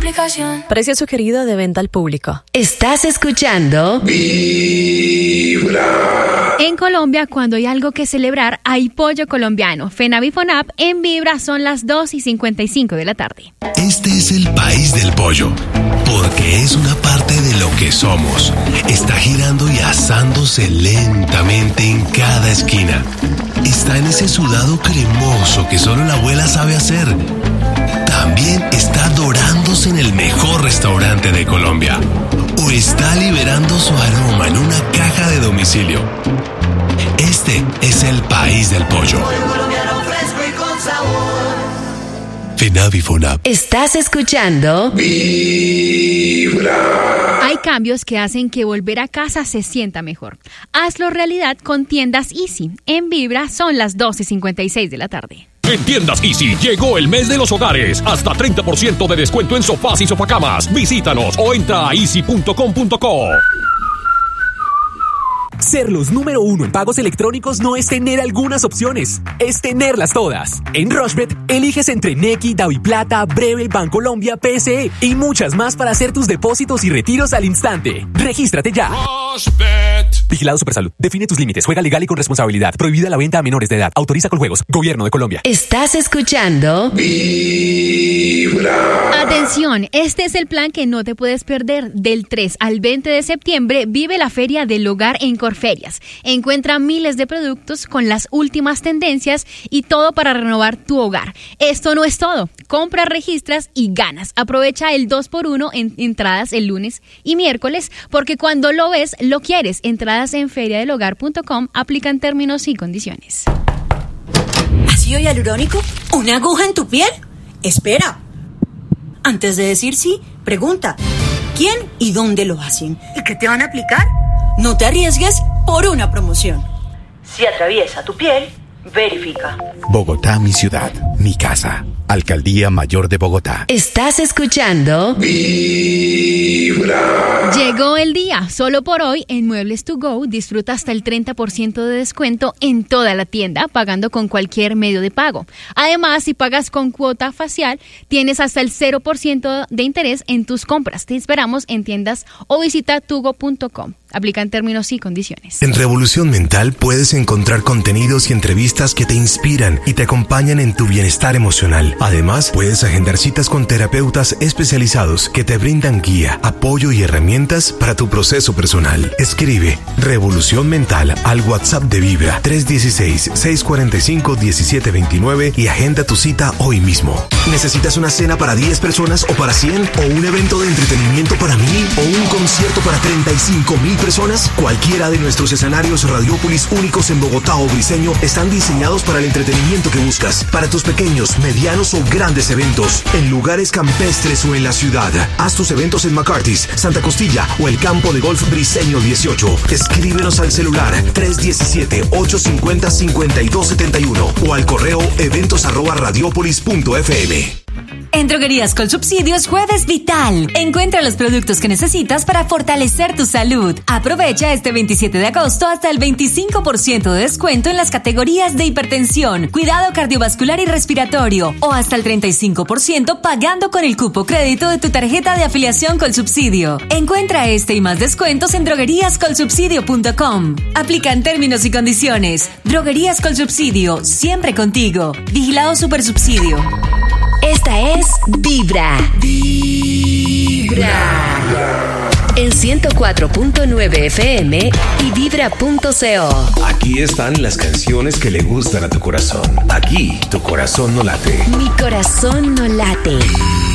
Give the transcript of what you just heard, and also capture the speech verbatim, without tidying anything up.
aplicación. Precio sugerido de venta al público. Estás escuchando Vibra. En Colombia, cuando hay algo que celebrar, hay pollo colombiano. FENAVIFONAP en Vibra son las dos y cincuenta y cinco de la tarde. Este es el país del pollo, porque es una parte de lo que somos. Está girando y asándose lentamente en cada esquina. Está en ese sudado cremoso que solo la abuela sabe hacer. También está dorándose en el mejor restaurante de Colombia. O está liberando su aroma en una caja de domicilio. Este es el país del pollo. FENAVIFONAP. Estás escuchando Vibra. Hay cambios que hacen que volver a casa se sienta mejor. Hazlo realidad con Tiendas Easy. En Vibra son las dos y cincuenta y seis de la tarde. En Tiendas Easy llegó el mes de los hogares. Hasta treinta por ciento de descuento en sofás y sofacamas. Visítanos o entra a easy punto com punto co. Ser los número uno en pagos electrónicos no es tener algunas opciones, es tenerlas todas. En Rushbet, eliges entre Nequi, DaviPlata, Breve, Bancolombia, P S E y muchas más para hacer tus depósitos y retiros al instante. ¡Regístrate ya! Rushbet. Vigilado Supersalud. Define tus límites. Juega legal y con responsabilidad. Prohibida la venta a menores de edad. Autoriza Coljuegos. Gobierno de Colombia. Estás escuchando Vibra. Atención, este es el plan que no te puedes perder. Del tres al veinte de septiembre vive la Feria del Hogar en Corferias. Encuentra miles de productos con las últimas tendencias y todo para renovar tu hogar. Esto no es todo. Compra, registras y ganas. Aprovecha el dos por uno en entradas el lunes y miércoles, porque cuando lo ves, lo quieres. Entradas en feria del hogar punto com. Aplican términos y condiciones. ¿Ácido hialurónico? ¿Una aguja en tu piel? Espera. Antes de decir sí, pregunta. ¿Quién y dónde lo hacen? ¿Y qué te van a aplicar? No te arriesgues por una promoción. Si atraviesa tu piel, verifica. Bogotá, mi ciudad, mi casa. Alcaldía Mayor de Bogotá. Estás escuchando Vibra. Llegó el día. Solo por hoy en Muebles to Go disfruta hasta el treinta por ciento de descuento en toda la tienda, pagando con cualquier medio de pago. Además, si pagas con cuota facial, tienes hasta el cero por ciento de interés en tus compras. Te esperamos en tiendas o visita tugo punto com. Aplican términos y condiciones. En Revolución Mental puedes encontrar contenidos y entrevistas que te inspiran y te acompañan en tu bienestar emocional. Además, puedes agendar citas con terapeutas especializados que te brindan guía, apoyo y herramientas para tu proceso personal. Escribe Revolución Mental al WhatsApp de Vibra tres uno seis, seis cuatro cinco, uno siete dos nueve y agenda tu cita hoy mismo. ¿Necesitas una cena para diez personas o para cien? ¿O un evento de entretenimiento para mil? ¿O un concierto para treinta y cinco mil personas? Cualquiera de nuestros escenarios Radiópolis únicos en Bogotá o Briseño están diseñados para el entretenimiento que buscas. Para tus pequeños, medianos o grandes eventos, en lugares campestres o en la ciudad. Haz tus eventos en McCarthy's, Santa Costilla o el campo de golf Briseño dieciocho. Escríbenos al celular tres uno siete, ocho cinco cero, cinco dos siete uno o al correo eventos arroba radiopolis punto f m. En Droguerías con Subsidios, Jueves Vital. Encuentra los productos que necesitas para fortalecer tu salud. Aprovecha este veintisiete de agosto hasta el veinticinco por ciento de descuento en las categorías de hipertensión, cuidado cardiovascular y respiratorio, o hasta el treinta y cinco por ciento pagando con el cupo crédito de tu tarjeta de afiliación Colsubsidio. Encuentra este y más descuentos en droguerías colsubsidio punto com. Aplican términos y condiciones. Droguerías Colsubsidio, siempre contigo. Vigilado Supersubsidio. Esta es Vibra. Vibra. En ciento cuatro punto nueve F M y vibra punto co. Aquí están las canciones que le gustan a tu corazón. Aquí tu corazón no late. Mi corazón no late.